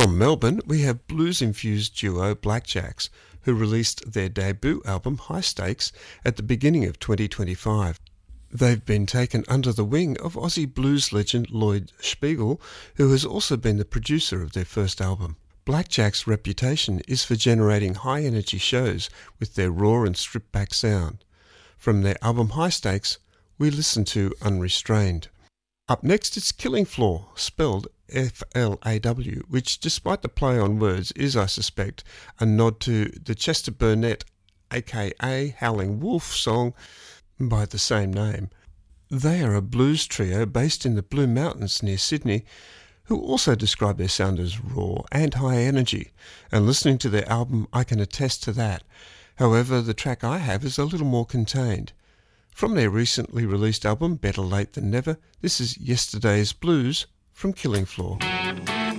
From Melbourne, we have blues-infused duo Blackjacks, who released their debut album High Stakes at the beginning of 2025. They've been taken under the wing of Aussie blues legend Lloyd Spiegel, who has also been the producer of their first album. Blackjack's reputation is for generating high-energy shows with their raw and stripped-back sound. From their album High Stakes, we listen to Unrestrained. Up next, it's Killing Floor, spelled F-L-A-W, which, despite the play on words, is, I suspect, a nod to the Chester Burnett, aka Howling Wolf, song by the same name. They are a blues trio based in the Blue Mountains near Sydney, who also describe their sound as raw and high energy, and listening to their album I can attest to that. However, the track I have is a little more contained. From their recently released album Better Late Than Never, this is Yesterday's Blues from Killing Floor.